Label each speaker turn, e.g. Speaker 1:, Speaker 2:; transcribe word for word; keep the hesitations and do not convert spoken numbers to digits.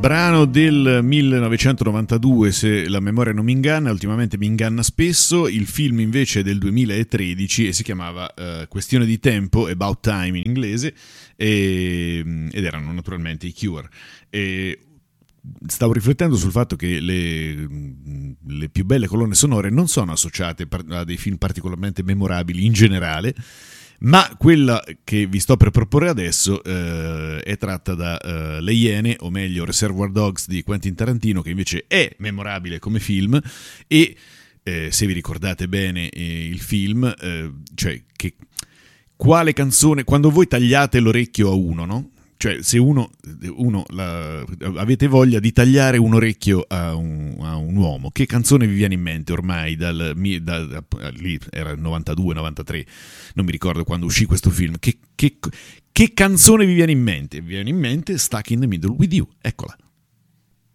Speaker 1: Brano del millenovecentonovantadue, se la memoria non mi inganna, ultimamente mi inganna spesso. Il film invece è del duemilatredici e si chiamava uh, Questione di tempo, About Time in inglese, e, ed erano naturalmente i Cure. E stavo riflettendo sul fatto che le, le più belle colonne sonore non sono associate a dei film particolarmente memorabili in generale, ma quella che vi sto per proporre adesso eh, è tratta da eh, Le Iene, o meglio Reservoir Dogs di Quentin Tarantino, che invece è memorabile come film. E eh, se vi ricordate bene eh, il film, eh, cioè che quale canzone, quando voi tagliate l'orecchio a uno, no? Cioè se uno, uno la, avete voglia di tagliare un orecchio a un, a un uomo, che canzone vi viene in mente ormai? Dal, da, da, lì era il novantadue novantatré, non mi ricordo quando uscì questo film. Che, che, che canzone vi viene in mente? Vi viene in mente Stuck in the Middle with You, eccola.